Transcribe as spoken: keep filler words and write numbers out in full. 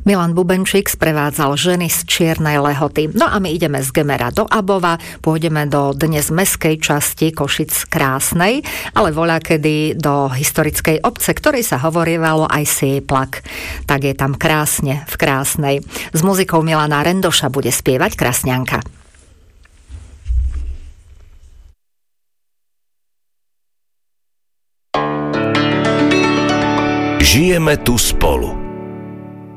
Milan Bubenčík sprevádzal ženy z Čiernej Lehoty. No a my ideme z Gemera do Abova, pôjdeme do dnes mestskej časti Košic Krásnej, ale voľakedy do historickej obce, ktorej sa hovorívalo aj Sieplak. Tak je tam krásne v Krásnej. S muzikou Milana Rendoša bude spievať Krasňanka. Žijeme tu spolu.